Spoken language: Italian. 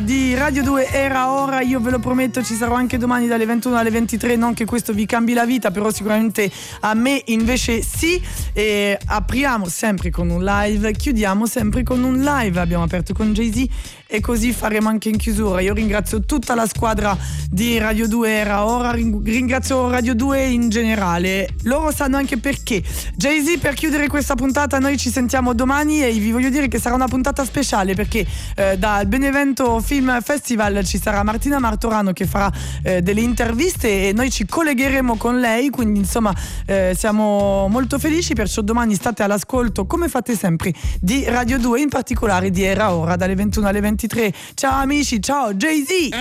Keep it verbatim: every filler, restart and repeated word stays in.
Di Radio due era ora, io ve lo prometto, ci sarò anche domani dalle ventuno alle ventitré, non che questo vi cambi la vita, però sicuramente a me invece sì. E apriamo sempre con un live, chiudiamo sempre con un live, abbiamo aperto con Jay-Z e così faremo anche in chiusura. Io ringrazio tutta la squadra di Radio due era ora, ringrazio Radio due in generale, loro sanno anche perché. Jay-Z, per chiudere questa puntata noi ci sentiamo domani e vi voglio dire che sarà una puntata speciale perché eh, dal Benevento Film Festival ci sarà Martina Martorano che farà eh, delle interviste e noi ci collegheremo con lei, quindi insomma eh, siamo molto felici, perciò domani state all'ascolto come fate sempre di Radio due, in particolare di Era Ora dalle ventuno alle ventitré. Ciao amici, ciao Jay-Z.